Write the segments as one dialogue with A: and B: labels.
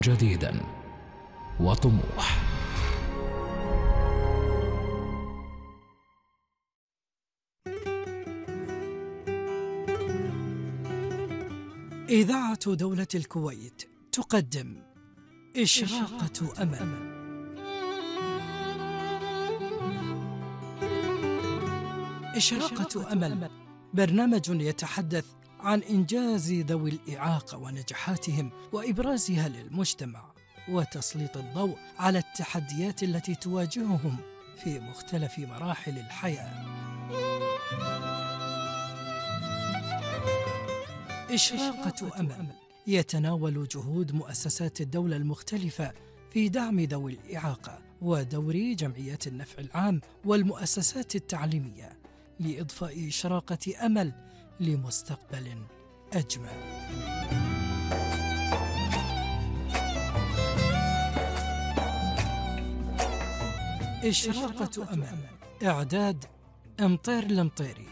A: جديدا وطموح.
B: إذاعة دولة الكويت تقدم إشراقة أمل. إشراقة أمل برنامج يتحدث عن إنجاز ذوي الإعاقة ونجاحاتهم وإبرازها للمجتمع، وتسليط الضوء على التحديات التي تواجههم في مختلف مراحل الحياة. إشراقة أمل يتناول جهود مؤسسات الدولة المختلفة في دعم ذوي الإعاقة ودور جمعيات النفع العام والمؤسسات التعليمية لإضفاء إشراقة أمل لمستقبل أجمل. إشراقة أمل، إعداد مطير المطيري،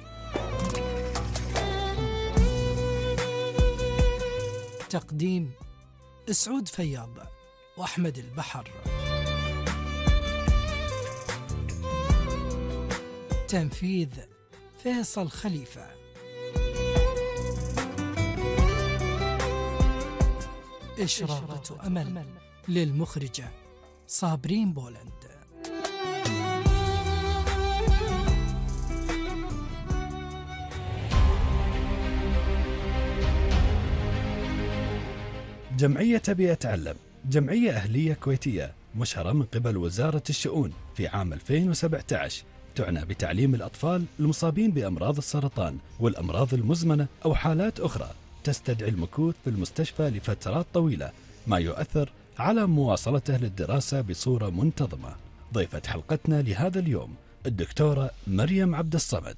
B: تقديم سعود فياض وأحمد البحر، تنفيذ فيصل خليفة. إشراقة أمل للمخرجة صابرين بولند.
C: جمعية أبي أتعلم جمعية أهلية كويتية مشهرة من قبل وزارة الشؤون في عام 2017، تعنى بتعليم الأطفال المصابين بأمراض السرطان والأمراض المزمنة أو حالات أخرى تستدعي المكوث في المستشفى لفترات طويلة، ما يؤثر على مواصلته للدراسة بصورة منتظمة. ضيفة حلقتنا لهذا اليوم الدكتورة مريم عبد الصمد.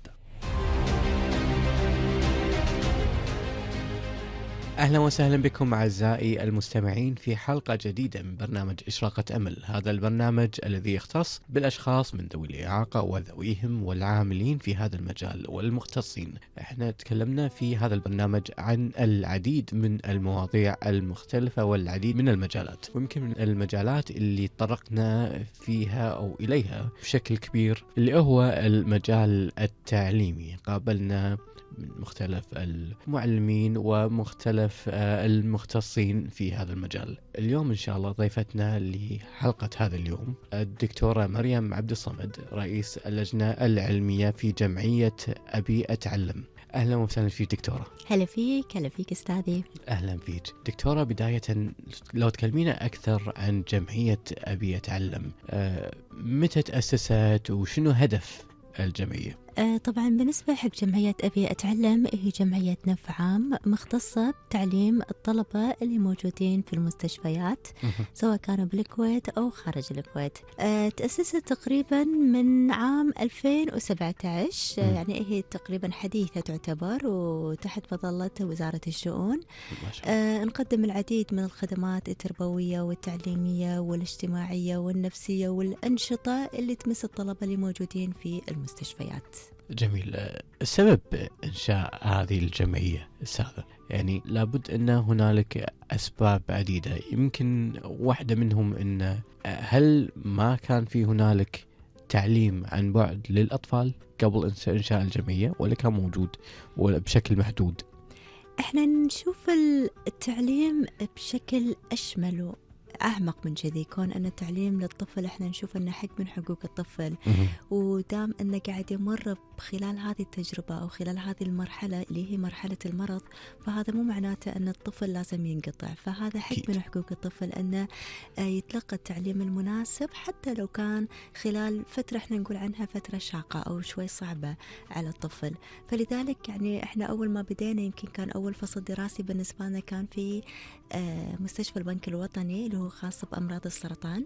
D: أهلا وسهلا بكم أعزائي المستمعين في حلقة جديدة من برنامج إشراقة أمل. هذا البرنامج الذي يختص بالأشخاص من ذوي الإعاقة وذويهم والعاملين في هذا المجال والمختصين. احنا تكلمنا في هذا البرنامج عن العديد من المواضيع المختلفة والعديد من المجالات، ويمكن من المجالات اللي طرقنا فيها أو إليها بشكل كبير اللي هو المجال التعليمي. قابلنا من مختلف المعلمين ومختلف المختصين في هذا المجال. اليوم إن شاء الله ضيفتنا لحلقة هذا اليوم الدكتورة مريم عبد الصمد، رئيس اللجنة العلمية في جمعية أبي أتعلم. أهلا وسهلا فيك دكتورة.
E: هلا فيك أستاذي.
D: أهلا فيك دكتورة. بداية لو تكلمينا أكثر عن جمعية أبي أتعلم، متى تأسست وشنو هدف الجمعية؟
E: طبعا بالنسبة حق جمعية أبي أتعلم، هي جمعية نفع عام مختصة بتعليم الطلبة اللي موجودين في المستشفيات سواء كانوا بالكويت أو خارج الكويت. تأسست تقريبا من عام 2017، يعني هي تقريبا حديثة تعتبر، وتحت مظلة وزارة الشؤون. نقدم العديد من الخدمات التربوية والتعليمية والاجتماعية والنفسية والأنشطة اللي تمس الطلبة اللي موجودين في المستشفيات.
D: جميل. السبب إنشاء هذه الجمعية أستاذة، يعني لابد أن هنالك أسباب عديدة، يمكن واحدة منهم أن هل ما كان في هنالك تعليم عن بعد للأطفال قبل إنشاء الجمعية، ولا كان موجود ولا بشكل محدود؟
E: احنا نشوف التعليم بشكل أشمل أعمق من كذي، كون أن التعليم للطفل احنا نشوف أنه حق من حقوق الطفل، ودام أنه قاعد يمر خلال هذه التجربة أو خلال هذه المرحلة اللي هي مرحلة المرض، فهذا مو معناته أن الطفل لازم ينقطع، فهذا حق من حقوق الطفل أنه يتلقى التعليم المناسب، حتى لو كان خلال فترة احنا نقول عنها فترة شاقة أو شوي صعبة على الطفل. فلذلك يعني احنا أول ما بدينا، يمكن كان أول فصل دراسي بالنسبة لنا كان في مستشفى البنك الوطني اللي هو خاص بأمراض السرطان.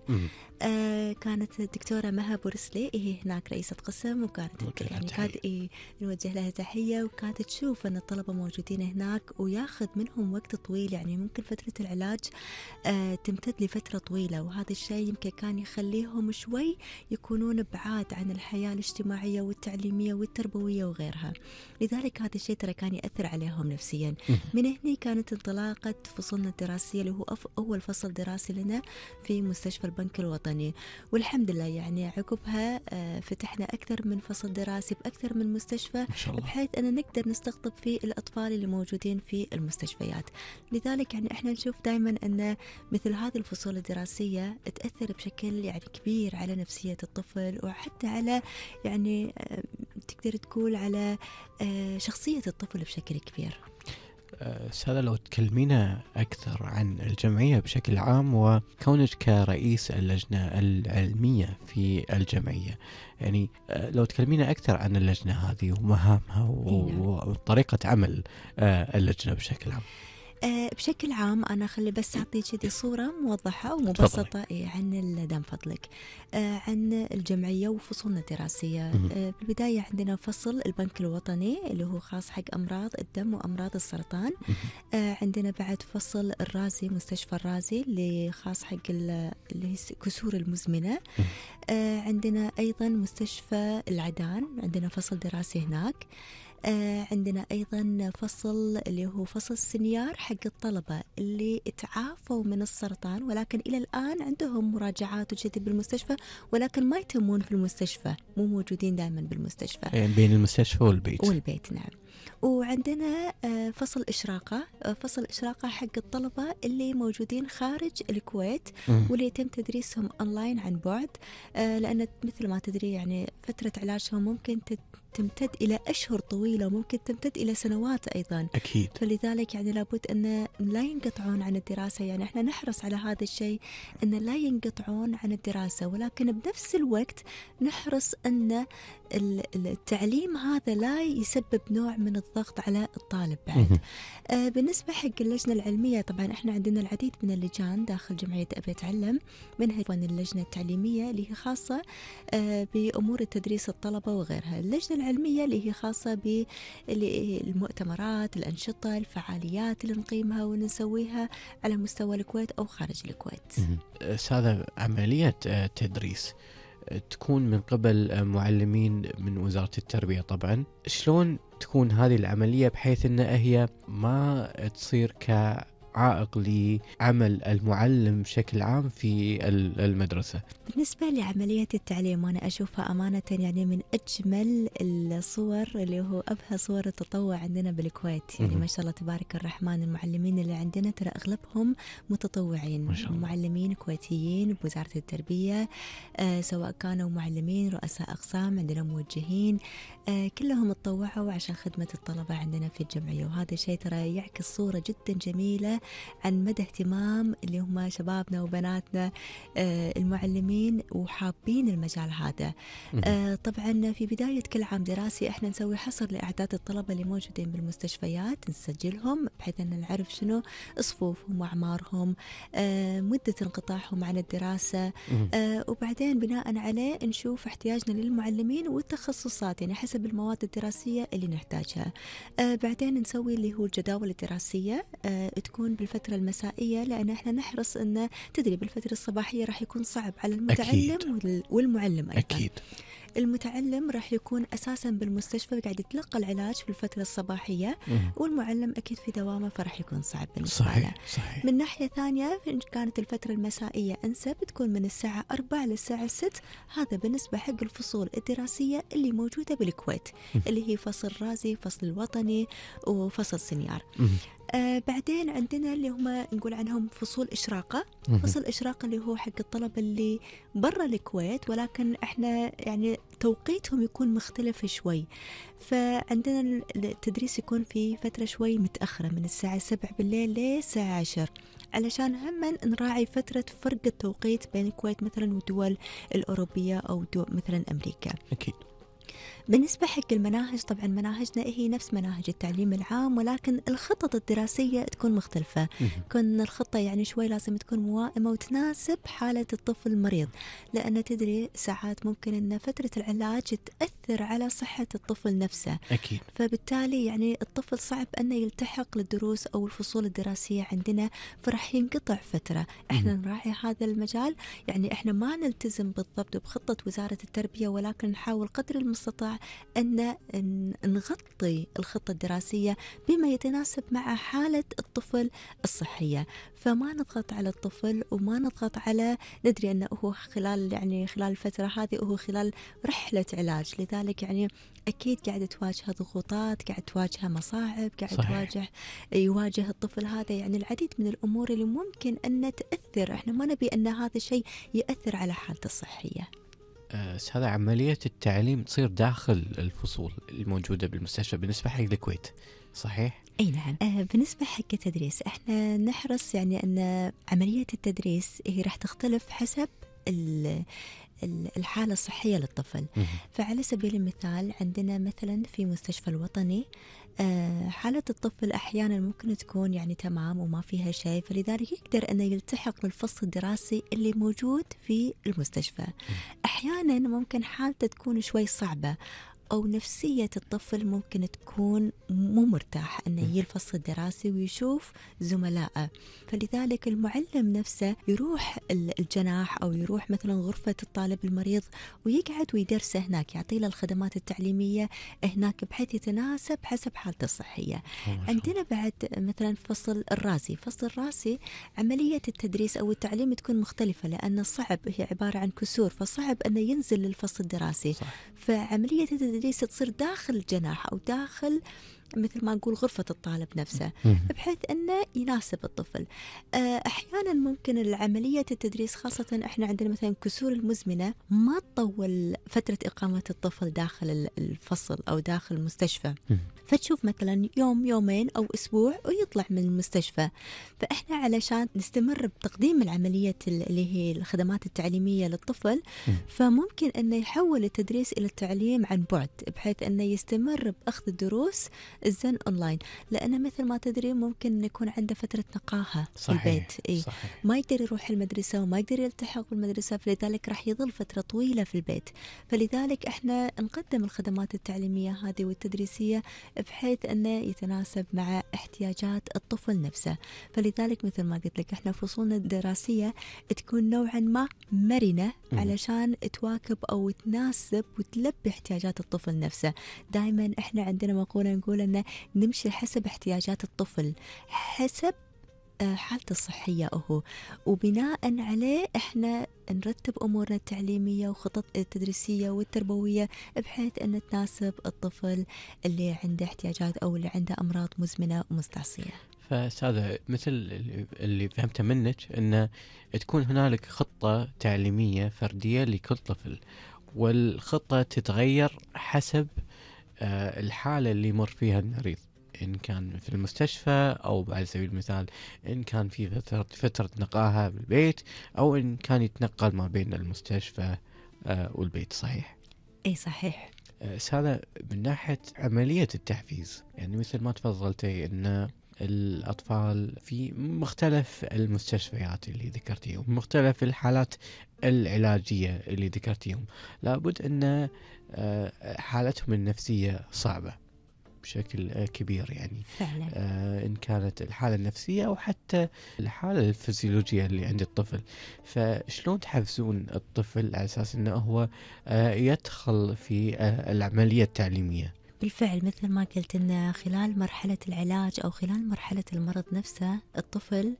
E: كانت الدكتورة مها بورسلي هي هناك رئيسة قسم، وكانت يعني كانت نوجه لها تحية، وكانت تشوف أن الطلبة موجودين هناك وياخذ منهم وقت طويل، يعني ممكن فترة العلاج تمتد لفترة طويلة، وهذا الشيء يمكن كان يخليهم شوي يكونون بعاد عن الحياة الاجتماعية والتعليمية والتربوية وغيرها. لذلك هذا الشيء ترى كان يأثر عليهم نفسيا. من هنا كانت انطلاقة فصولنا الدراسية اللي هو أول فصل دراسي لنا في مستشفى البنك الوطني، والحمد لله يعني عقبها فتحنا أكثر من فصل دراسي بأكثر من مستشفى، بحيث أن نقدر نستقطب فيه الأطفال اللي موجودين في المستشفيات. لذلك يعني إحنا نشوف دائما أن مثل هذه الفصول الدراسية تأثر بشكل يعني كبير على نفسية الطفل، وحتى على يعني تقدر تقول على شخصية الطفل بشكل كبير.
D: سادة، لو تكلمينا أكثر عن الجمعية بشكل عام، وكونك كرئيس اللجنة العلمية في الجمعية، يعني لو تكلمينا أكثر عن اللجنة هذه ومهامها وطريقة عمل اللجنة بشكل عام.
E: بشكل عام أنا خلي بس أعطيك كذي صورة موضحة ومبسطة عن دام فضلك عن الجمعية وفصولنا الدراسية. بالبداية عندنا فصل البنك الوطني اللي هو خاص حق أمراض الدم وأمراض السرطان. عندنا بعد فصل الرازي، مستشفى الرازي اللي خاص حق اللي هي كسور المزمنة. عندنا أيضا مستشفى العدان، عندنا فصل دراسي هناك. عندنا أيضا فصل اللي هو فصل السنيار حق الطلبة اللي تعافوا من السرطان، ولكن إلى الآن عندهم مراجعات وكذا بالمستشفى، ولكن ما يتمون في المستشفى، مو موجودين دائما بالمستشفى،
D: يعني بين المستشفى والبيت.
E: نعم. وعندنا فصل إشراقة، فصل إشراقة حق الطلبة اللي موجودين خارج الكويت واللي يتم تدريسهم أونلاين عن بعد، لأن مثل ما تدري يعني فترة علاجهم ممكن تمتد إلى أشهر طويلة وممكن تمتد إلى سنوات أيضا.
D: أكيد.
E: فلذلك يعني لابد أن لا ينقطعون عن الدراسة، يعني إحنا نحرص على هذا الشيء أن لا ينقطعون عن الدراسة، ولكن بنفس الوقت نحرص أن التعليم هذا لا يسبب نوع من الضغط على الطالب بعد. بالنسبة حق اللجنة العلمية، طبعا إحنا عندنا العديد من اللجان داخل جمعية أبي أتعلم، منها اللجنة التعليمية اللي هي خاصة بأمور التدريس الطلبة وغيرها، اللجنة العلمية اللي هي خاصة بالمؤتمرات، الأنشطة، الفعاليات اللي نقيمها ونسويها على مستوى الكويت أو خارج الكويت.
D: هذا عملية تدريس تكون من قبل معلمين من وزارة التربية طبعا، شلون تكون هذه العملية بحيث أن هي ما تصير كعائق لعمل المعلم بشكل عام في المدرسة؟
E: بالنسبة لعملية التعليم وأنا أشوفها أمانة يعني من أجمل الصور، اللي هو أبهى صور التطوع عندنا بالكويت. يعني ما شاء الله تبارك الرحمن، المعلمين اللي عندنا ترى أغلبهم متطوعين، معلمين كويتيين بوزارة التربية، سواء كانوا معلمين، رؤساء أقسام، عندنا موجهين، كلهم تطوعوا عشان خدمة الطلبة عندنا في الجمعية. وهذا الشيء ترى يعكس صورة جدا جميلة عن مدى اهتمام اللي هم شبابنا وبناتنا المعلمين وحابين المجال هذا. طبعا في بداية كل عام دراسي احنا نسوي حصر لأعداد الطلبة اللي موجودين بالمستشفيات، نسجلهم بحيث أن نعرف شنو صفوفهم وأعمارهم، مدة انقطاعهم عن الدراسة، وبعدين بناء عليه نشوف احتياجنا للمعلمين والتخصصات، يعني حسب المواد الدراسية اللي نحتاجها. بعدين نسوي اللي هو الجداول الدراسية، تكون بالفترة المسائية، لأن احنا نحرص أن تدري بالفترة الصباحية راح يكون صعب على المتعلم والمعلم أيضا.
D: أكيد.
E: المتعلم راح يكون أساسا بالمستشفى قاعد يتلقى العلاج في الفترة الصباحية، والمعلم أكيد في دوامه فراح يكون صعب بالنسبة له. صحيح. من ناحية ثانية كانت الفترة المسائية أنسب، تكون من الساعة 4 للساعة 6، هذا بالنسبة حق الفصول الدراسية اللي موجودة بالكويت، اللي هي فصل رازي، فصل الوطني، وفصل سنيار. بعدين عندنا اللي هم نقول عنهم فصول إشراقة. فصل إشراقة اللي هو حق الطلبة اللي برا الكويت، ولكن احنا يعني توقيتهم يكون مختلف شوي، فعندنا التدريس يكون في فترة شوي متأخرة من الساعة 7 بالليل للساعة 10، علشان هم نراعي فترة فرق التوقيت بين الكويت مثلا والدول الأوروبية أو دول مثلا أمريكا.
D: أكيد.
E: بالنسبة حق المناهج، طبعا مناهجنا هي نفس مناهج التعليم العام، ولكن الخطط الدراسية تكون مختلفة. كن الخطة يعني شوي لازم تكون موائمة وتناسب حالة الطفل المريض، لأن تدري ساعات ممكن أن فترة العلاج تأثر على صحة الطفل نفسه.
D: أكيد.
E: فبالتالي يعني الطفل صعب أنه يلتحق للدروس أو الفصول الدراسية عندنا، فرح ينقطع فترة. إحنا نراعي هذا المجال، يعني إحنا ما نلتزم بالضبط بخطة وزارة التربية، ولكن نحاول قدر المستطاع أن نغطي الخطة الدراسية بما يتناسب مع حالة الطفل الصحية. فما نضغط على الطفل وما نضغط على، ندري أنه هو خلال الفترة هذه هو خلال رحلة علاج، لذلك يعني أكيد قاعد تواجه ضغوطات، قاعد تواجه مصاعب، قاعد يواجه الطفل هذا يعني العديد من الأمور اللي ممكن أن تأثر. إحنا ما نبي أن هذا الشيء يأثر على حالته الصحية.
D: هذا عملية التعليم تصير داخل الفصول الموجودة بالمستشفى بالنسبة حق الكويت، صحيح؟
E: أي نعم. بالنسبة حق التدريس إحنا نحرص يعني أن عملية التدريس هي راح تختلف حسب الحالة الصحية للطفل. فعلى سبيل المثال عندنا مثلا في مستشفى الوطني حالة الطفل أحيانا ممكن تكون يعني تمام وما فيها شيء، فلذلك يقدر أنه يلتحق بالفصل الدراسي اللي موجود في المستشفى. أحيانا ممكن حالته تكون شوي صعبة، أو نفسية الطفل ممكن تكون مو مرتاح أنه يجي الفصل الدراسي ويشوف زملائه، فلذلك المعلم نفسه يروح الجناح أو يروح مثلا غرفة الطالب المريض ويقعد ويدرسه هناك، يعطي له الخدمات التعليمية هناك بحيث يتناسب حسب حالته الصحية. عندنا بعد مثلا فصل الراسي عملية التدريس أو التعليم تكون مختلفة، لأن صعب، هي عبارة عن كسور، فصعب أنه ينزل للفصل الدراسي. فعملية التدريس تصير داخل الجناح أو داخل مثل ما نقول غرفة الطالب نفسه، بحيث أنه يناسب الطفل. أحيانا ممكن العملية التدريس، خاصة إحنا عندنا مثلا كسور المزمنة، ما تطول فترة إقامة الطفل داخل الفصل أو داخل المستشفى، فتشوف مثلا يوم يومين أو أسبوع ويطلع من المستشفى. فإحنا علشان نستمر بتقديم العملية اللي هي الخدمات التعليمية للطفل، فممكن أنه يحول التدريس إلى التعليم عن بعد، بحيث أنه يستمر بأخذ الدروس الزن أونلاين، لأن مثل ما تدري ممكن يكون عنده فترة نقاهة في البيت. ما يقدر يروح المدرسة وما يقدر يلتحق بالمدرسة، فلذلك راح يظل فترة طويلة في البيت. فلذلك احنا نقدم الخدمات التعليمية هذه والتدريسية بحيث أنه يتناسب مع احتياجات الطفل نفسه. فلذلك مثل ما قلت لك احنا فصولنا الدراسية تكون نوعا ما مرنة علشان تواكب أو تناسب وتلبي احتياجات الطفل نفسه. دائما احنا عندنا مقولة نقول أن نمشي حسب احتياجات الطفل، حسب حالته الصحية وبناء عليه احنا نرتب أمورنا التعليمية وخطط التدريسية والتربوية بحيث أن تناسب الطفل اللي عنده احتياجات أو اللي عنده أمراض مزمنة ومستعصية.
D: فهذا مثل اللي فهمته منك أن تكون هنالك خطة تعليمية فردية لكل طفل، والخطة تتغير حسب الحالة اللي يمر فيها المريض، إن كان في المستشفى أو على سبيل المثال إن كان في فترة نقاهة بالبيت، أو إن كان يتنقل ما بين المستشفى والبيت. صحيح؟
E: إيه صحيح.
D: هذا من ناحية عملية التحفيز، يعني مثل ما تفضلتي إن الأطفال في مختلف المستشفيات اللي ذكرتيهم، مختلف الحالات العلاجية اللي ذكرتيهم، لابد أن حالتهم النفسية صعبة بشكل كبير، يعني
E: فعلا.
D: إن كانت الحالة النفسية أو حتى الحالة الفسيولوجية اللي عند الطفل. فشلون تحفزون الطفل على أساس أنه هو يدخل في العملية التعليمية؟
E: بالفعل مثل ما قلت أن خلال مرحلة العلاج أو خلال مرحلة المرض نفسه الطفل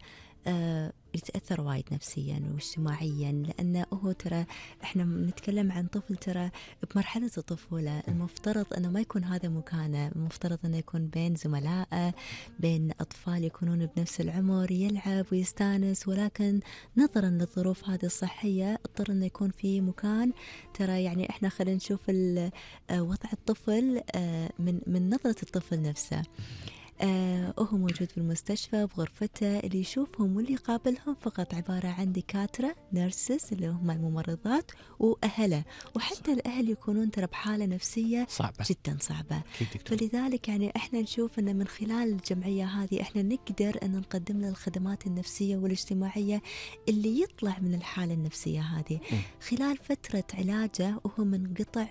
E: يتأثر وايد نفسيا واجتماعيا، لأنه هو ترى احنا نتكلم عن طفل ترى بمرحلة الطفولة، المفترض أنه ما يكون هذا مكانه، المفترض أنه يكون بين زملائه، بين أطفال يكونون بنفس العمر، يلعب ويستانس، ولكن نظرا للظروف هذه الصحية اضطر أنه يكون في مكان. ترى يعني احنا خلينا نشوف وضع الطفل من نظرة الطفل نفسه. وهو موجود في المستشفى بغرفته، اللي يشوفهم واللي يقابلهم فقط عبارة عن دكاترة نيرسز اللي هم الممرضات وأهله، وحتى الأهل يكونون ترى بحالة نفسية
D: صعبة
E: جدا صعبة.
D: دكتور.
E: فلذلك يعني احنا نشوف ان من خلال الجمعية هذه احنا نقدر ان نقدم له الخدمات النفسية والاجتماعية اللي يطلع من الحالة النفسية هذه خلال فترة علاجه، وهو منقطع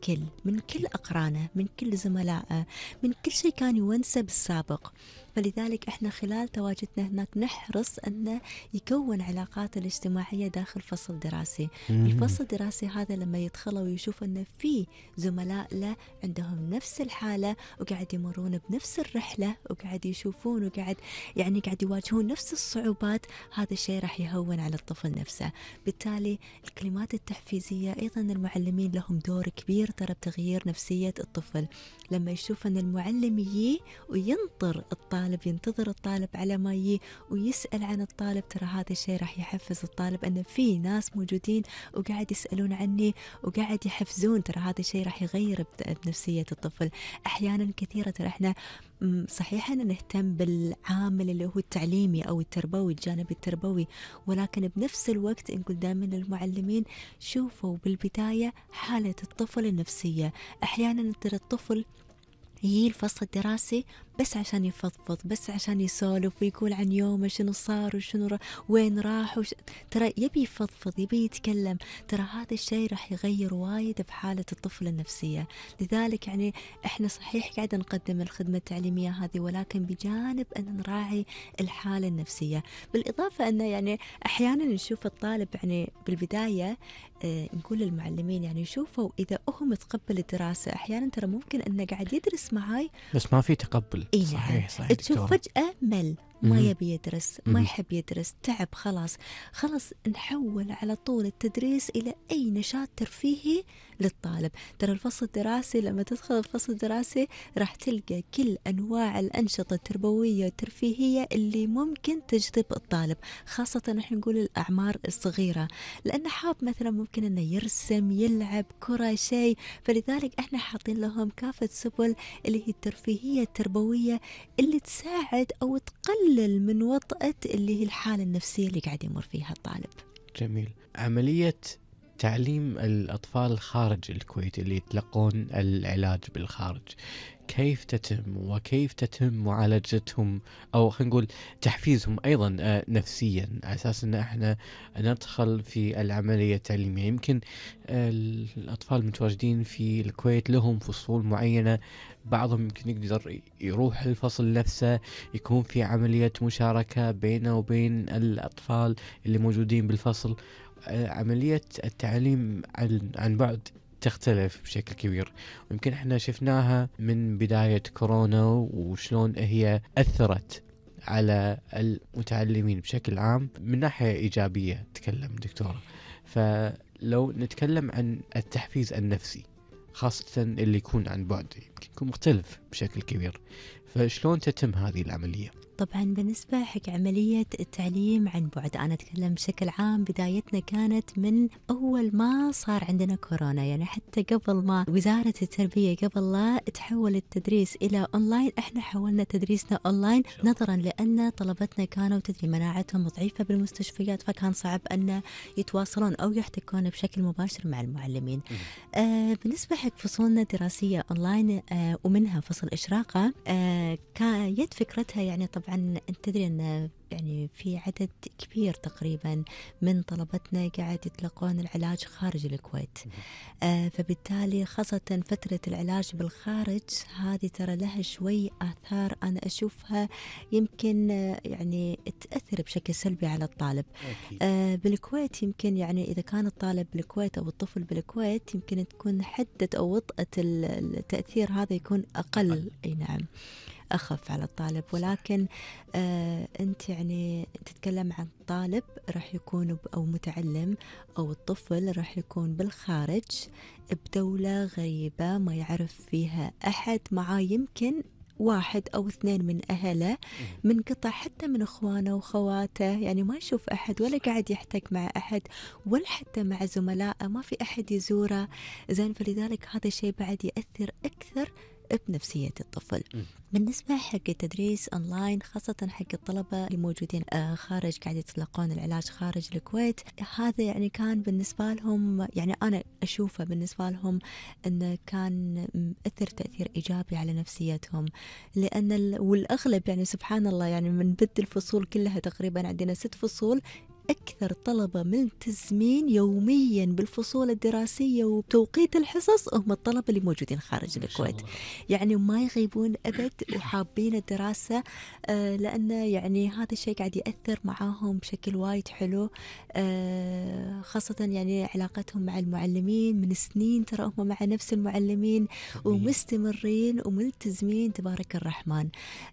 E: من كل أقرانه، من كل زملائه، من كل شيء كان يونسه بالسابق. فلذلك احنا خلال تواجدنا هناك نحرص أن يكون علاقاته الاجتماعية داخل فصل دراسي. الفصل الدراسي هذا لما يدخله ويشوف أن في زملاء له عندهم نفس الحالة وقاعد يمرون بنفس الرحلة وقاعد يشوفون وقاعد يعني قاعد يواجهون نفس الصعوبات، هذا الشيء راح يهون على الطفل نفسه. بالتالي الكلمات التحفيزية أيضا المعلمين لهم دور كبير ترى بتغيير نفسية الطفل. لما يشوف أن المعلم يجي وينطر ينتظر الطالب على ما يجي ويسأل عن الطالب، ترى هذا الشيء راح يحفز الطالب أن في ناس موجودين وقاعد يسألون عني وقاعد يحفزون، ترى هذا الشيء راح يغير بنفسية الطفل. أحيانا كثيرة ترى احنا صحيح أن نهتم بالعامل اللي هو التعليمي أو التربوي، الجانب التربوي، ولكن بنفس الوقت نقول دائما للمعلمين شوفوا بالبداية حالة الطفل النفسية. أحيانا ترى الطفل يجي الفصل الدراسي بس عشان يفضفض، بس عشان يسولف ويقول عن يومه شنو صار وشنو وين راح ترى يبي يفضفض، يبي يتكلم. ترى هذا الشيء راح يغير وايد بحالة الطفل النفسية. لذلك يعني احنا صحيح قاعدة نقدم الخدمة التعليمية هذه، ولكن بجانب أن نراعي الحالة النفسية. بالإضافة أن يعني أحيانا نشوف الطالب يعني بالبداية نقول للمعلمين يعني شوفوا إذا هو متقبل الدراسة، أحيانا ترى ممكن أنه قاعد يدرس معاي
D: بس ما في تقبل.
E: إيه
D: صحيح
E: تشوف فجأة مل، ما يبي يدرس، ما يحب يدرس، تعب، خلاص نحول على طول التدريس إلى أي نشاط ترفيهي للطالب. ترى الفصل الدراسي لما تدخل الفصل الدراسي راح تلقى كل أنواع الأنشطة التربوية والترفيهية اللي ممكن تجذب الطالب، خاصة نحن نقول الأعمار الصغيرة، لأنه حاب مثلا ممكن أنه يرسم، يلعب كرة، شيء. فلذلك احنا حاطين لهم كافة سبل اللي هي الترفيهية التربوية اللي تساعد أو تقلل من وطأة اللي هي الحالة النفسية اللي قاعد يمر فيها الطالب.
D: جميل. عملية تعليم الأطفال خارج الكويت اللي يتلقون العلاج بالخارج، كيف تتم وكيف تتم معالجتهم أو خلينا نقول تحفيزهم أيضا نفسيا، على أساس أن احنا ندخل في العملية التعليمية؟ يمكن الأطفال المتواجدين في الكويت لهم فصول معينة، بعضهم يمكن يقدر يروح الفصل نفسه، يكون في عملية مشاركة بينه وبين الأطفال اللي موجودين بالفصل. عملية التعليم عن بعد تختلف بشكل كبير، ويمكن احنا شفناها من بداية كورونا وشلون هي أثرت على المتعلمين بشكل عام من ناحية إيجابية. تكلم دكتورة، فلو نتكلم عن التحفيز النفسي خاصة اللي يكون عن بعد يمكن يكون مختلف بشكل كبير، فشلون تتم هذه العملية؟
E: طبعا بالنسبة حق عملية التعليم عن بعد، أنا أتكلم بشكل عام، بدايتنا كانت من أول ما صار عندنا كورونا، يعني حتى قبل ما وزارة التربية قبل لا تحول التدريس إلى أونلاين، إحنا حولنا تدريسنا أونلاين نظرا لأن طلبتنا كانوا تدري مناعتهم ضعيفة بالمستشفيات، فكان صعب أن يتواصلون أو يحتكون بشكل مباشر مع المعلمين. بالنسبة حق فصولنا الدراسية أونلاين ومنها فصل إشراقة، كانت فكرتها يعني طبعا أنت تدري أن يعني في عدد كبير تقريبا من طلبتنا قاعد يتلقون العلاج خارج الكويت، فبالتالي خاصة فترة العلاج بالخارج هذه ترى لها شوي آثار أنا أشوفها يمكن يعني تأثر بشكل سلبي على الطالب. بالكويت يمكن يعني إذا كان الطالب بالكويت أو الطفل بالكويت يمكن تكون حدة أو وطأة التأثير هذا يكون أقل. أي نعم، أخف على الطالب. ولكن أنت يعني تتكلم عن طالب راح يكون أو متعلم أو الطفل راح يكون بالخارج بدولة غريبة ما يعرف فيها أحد، معاه يمكن 1 أو 2 من أهله، منقطع حتى من أخوانه وخواته، يعني ما يشوف أحد ولا قاعد يحتك مع أحد ولا حتى مع زملائه، ما في أحد يزوره. زين، فلذلك هذا الشيء بعد يأثر أكثر بنفسية الطفل. بالنسبة حق التدريس أونلاين خاصة حق الطلبة اللي موجودين خارج قاعد يتلقون العلاج خارج الكويت، هذا يعني كان بالنسبة لهم، يعني أنا أشوفه بالنسبة لهم أنه كان مؤثر تأثير إيجابي على نفسيتهم، لأن والأغلب يعني سبحان الله يعني من بدء الفصول كلها تقريبا عندنا 6 فصول، أكثر طلبة ملتزمين يوميا بالفصول الدراسية وبتوقيت الحصص هم الطلبة اللي موجودين خارج الكويت، يعني ما يغيبون أبد وحابين الدراسة، لأنه يعني هذا الشيء قاعد يأثر معاهم بشكل وايد حلو، خاصة يعني علاقتهم مع المعلمين من سنين، ترى هم مع نفس المعلمين ومستمرين وملتزمين تبارك الرحمن.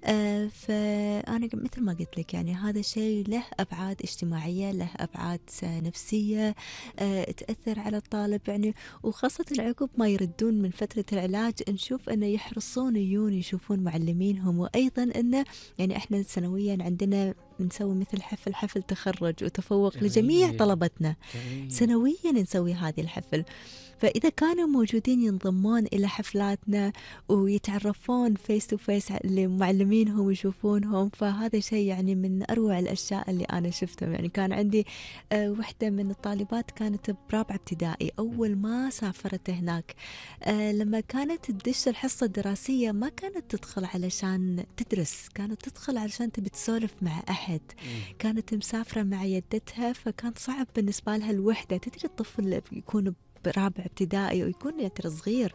E: فأنا مثل ما قلت لك يعني هذا الشيء له أبعاد اجتماعية، له أبعاد نفسية تأثر على الطالب يعني، وخاصة عقب ما يردون من فترة العلاج نشوف أنه يحرصون يشوفون معلمينهم، وأيضا أنه يعني إحنا سنويا عندنا نسوي مثل حفل تخرج وتفوق لجميع طلبتنا، سنويا نسوي هذه الحفل، فإذا كانوا موجودين ينضمون إلى حفلاتنا ويتعرفون فيس تو فيس لمعلمينهم ويشوفونهم، فهذا شيء يعني من أروع الأشياء اللي أنا شفتهم. يعني كان عندي وحدة من الطالبات كانت برابعة ابتدائي، أول ما سافرت هناك لما كانت تدش الحصة الدراسية ما كانت تدخل علشان تدرس، كانت تدخل علشان تبي تسولف مع أحد، كانت مسافرة مع يدتها، فكان صعب بالنسبة لها الوحدة. تدري الطفل يكون برابع ابتدائي ويكون يعني صغير،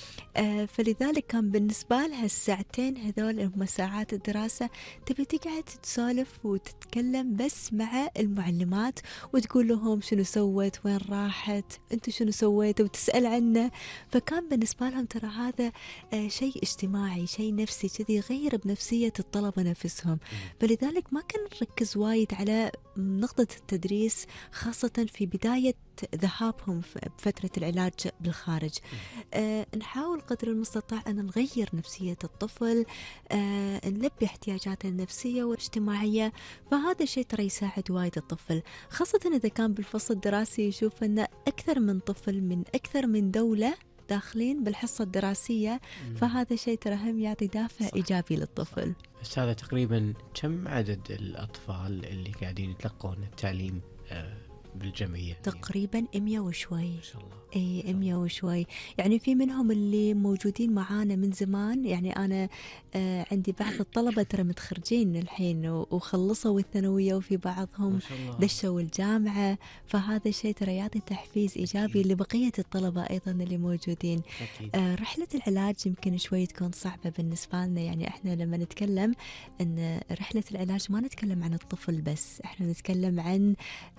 E: فلذلك كان بالنسبة لها الساعتين هذول هم ساعات الدراسة تبي تقعد تسولف وتتكلم بس مع المعلمات وتقول لهم شنو سوت، وين راحت، انتوا شنو سويتوا، وتسأل عنه. فكان بالنسبة لهم ترى هذا شيء اجتماعي، شيء نفسي كذي يغير بنفسية الطلبة نفسهم. فلذلك ما كان نركز وايد على نقطة التدريس خاصة في بداية ذهابهم بفترة العلاج بالخارج. نحاول قدر المستطاع أن نغير نفسية الطفل، نلبي احتياجاته النفسية والاجتماعية، فهذا الشيء ترى يساعد وايد الطفل، خاصة إذا كان بالفصل الدراسي يشوف أن أكثر من طفل من أكثر من دولة داخلين بالحصة الدراسية، فهذا شيء ترى هم يعطي دافع إيجابي للطفل.
D: بس هذا تقريبا كم عدد الأطفال اللي قاعدين يتلقون التعليم بالجمعية؟
E: تقريبا 100 وشوي.
D: ما شاء الله.
E: اي 100 وشوي، يعني في منهم اللي موجودين معانا من زمان، يعني انا عندي بعض الطلبة ترى متخرجين الحين وخلصوا الثانوية، وفي بعضهم دشوا الجامعة، فهذا الشيء ترى يعطي تحفيز ايجابي لبقية الطلبة ايضا اللي موجودين. رحلة العلاج يمكن شوي تكون صعبة بالنسبة لنا، يعني احنا لما نتكلم ان رحلة العلاج ما نتكلم عن الطفل بس، احنا نتكلم عن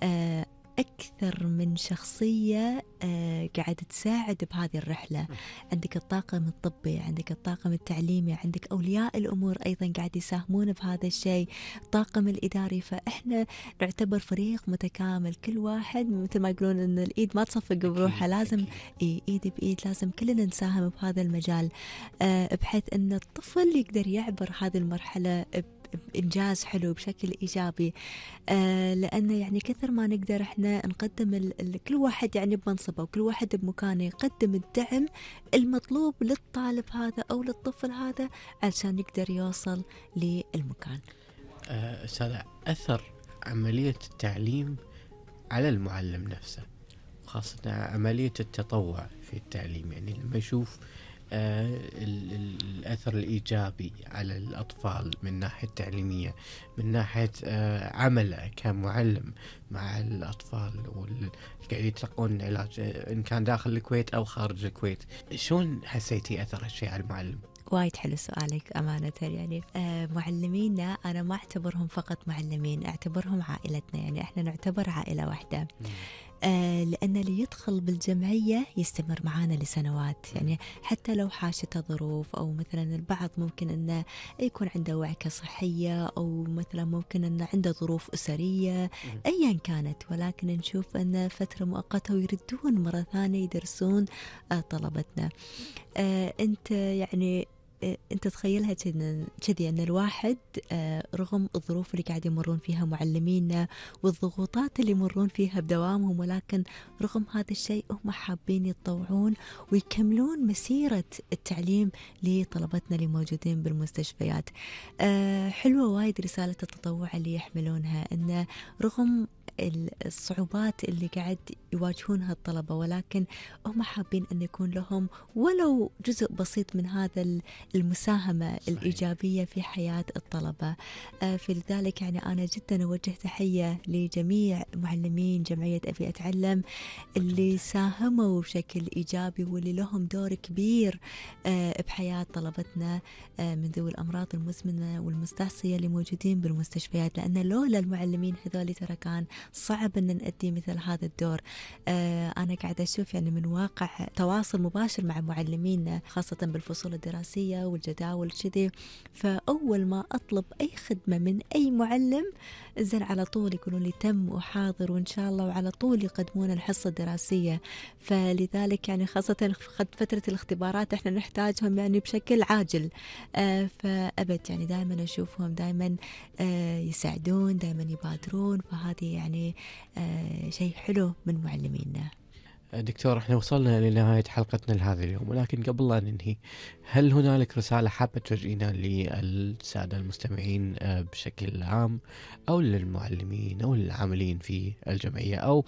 E: أكثر من شخصية قاعدة تساعد بهذه الرحلة. عندك الطاقم الطبي، عندك الطاقم التعليمي، عندك أولياء الأمور أيضا قاعد يساهمون بهذا الشيء، الطاقم الإداري، فإحنا نعتبر فريق متكامل، كل واحد مثل ما يقولون إن الإيد ما تصفق بروحها، لازم إيد بإيد لازم كلنا نساهم بهذا المجال، بحيث أن الطفل يقدر يعبر هذه المرحلة بإنجاز حلو بشكل إيجابي. لأنه يعني كثر ما نقدر إحنا نقدم كل واحد يعني بمنصبه وكل واحد بمكانه يقدم الدعم المطلوب للطالب هذا أو للطفل هذا علشان يقدر يوصل للمكان.
D: أستاذ، أثر عملية التعليم على المعلم نفسه، خاصة عملية التطوع في التعليم، يعني لما يشوف الأثر الإيجابي على الأطفال من ناحية تعليمية، من ناحية عمله كمعلم مع الأطفال واللي قاعد يتلقون العلاج إن كان داخل الكويت أو خارج الكويت، شلون حسيتي أثر هالشيء على المعلم؟
E: وايد حلو سؤالك أمانة. يعني معلمينا أنا ما أعتبرهم فقط معلمين، أعتبرهم عائلتنا، يعني إحنا نعتبر عائلة واحدة. لأن اللي يدخل بالجمعية يستمر معانا لسنوات، يعني حتى لو حاشته ظروف، أو مثلا البعض ممكن أنه يكون عنده وعكة صحية، أو مثلا ممكن أنه عنده ظروف أسرية أيا كانت، ولكن نشوف أنه فترة مؤقتة ويردون مرة ثانية يدرسون طلبتنا. أنت يعني أنت تخيلها كذي أن الواحد رغم الظروف اللي قاعد يمرون فيها معلمينا والضغوطات اللي يمرون فيها بدوامهم، ولكن رغم هذا الشيء هم حابين يتطوعون ويكملون مسيرة التعليم لطلبتنا اللي موجودين بالمستشفيات. حلوة وايد رسالة التطوع اللي يحملونها، أن رغم الصعوبات اللي قاعد يواجهونها الطلبة، ولكن هم حابين أن يكون لهم ولو جزء بسيط من هذا المساهمة الإيجابية في حياة الطلبة. فلذلك يعني أنا جدا أوجه تحية لجميع معلمين جمعية أبي أتعلم اللي ساهموا بشكل إيجابي واللي لهم دور كبير بحياة طلبتنا من ذوي الأمراض المزمنة والمستعصية اللي موجودين بالمستشفيات، لأن لولا المعلمين هذول ترى كان صعب أن نؤدي مثل هذا الدور. أنا قاعدة أشوف يعني من واقع تواصل مباشر مع معلمين خاصة بالفصول الدراسية والجداول كذي، فأول ما أطلب أي خدمة من أي معلم زين على طول يقولون لي تم وحاضر وإن شاء الله، وعلى طول يقدمون الحصة الدراسية. فلذلك يعني خاصة فترة الاختبارات احنا نحتاجهم يعني بشكل عاجل. فأبد يعني دائما أشوفهم دائما يساعدون، دائما يبادرون، فهذه يعني شيء حلو من معلمينا.
D: دكتور، احنا وصلنا لنهاية حلقتنا لهذا اليوم، ولكن قبل لا ننهي هل هنالك رسالة حابة توجهينها للسادة المستمعين بشكل عام، أو للمعلمين أو للعاملين في الجمعية، أو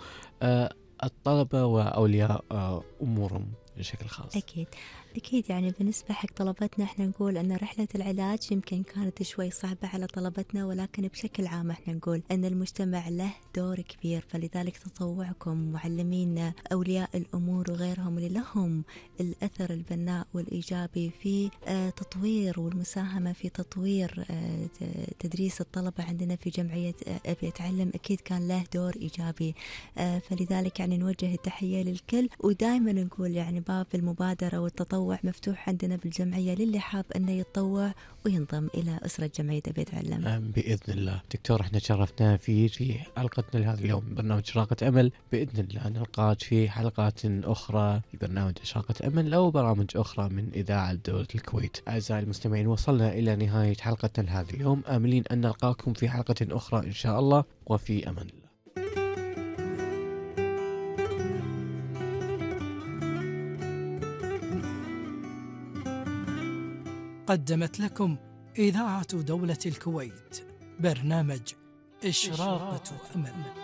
D: الطلبة وأولياء أمورهم بشكل خاص؟
E: أكيد يعني بالنسبة حق طلبتنا احنا نقول أن رحلة العلاج يمكن كانت شوي صعبة على طلبتنا، ولكن بشكل عام احنا نقول أن المجتمع له دور كبير، فلذلك تطوعكم معلمين أولياء الأمور وغيرهم اللي لهم الأثر البناء والإيجابي في تطوير والمساهمة في تطوير تدريس الطلبة عندنا في جمعية أبي أتعلم، أكيد كان له دور إيجابي. فلذلك يعني نوجه التحية للكل، ودائما نقول يعني باب المبادرة والتطوع مفتوح عندنا بالجمعية للي حاب أنه يتطوع وينضم إلى أسرة جمعية أبي أتعلم
D: بإذن الله. دكتور، احنا تشرفنا في حلقتنا لهذا اليوم برنامج إشراقة أمل. بإذن الله نلقاك في حلقات أخرى في برنامج إشراقة أمل أو برامج أخرى من إذاعة دولة الكويت. أعزائي المستمعين، وصلنا إلى نهاية حلقتنا لهذا اليوم، آملين أن نلقاكم في حلقة أخرى إن شاء الله، وفي أمان الله.
B: قدمت لكم إذاعة دولة الكويت برنامج إشراقة أمل.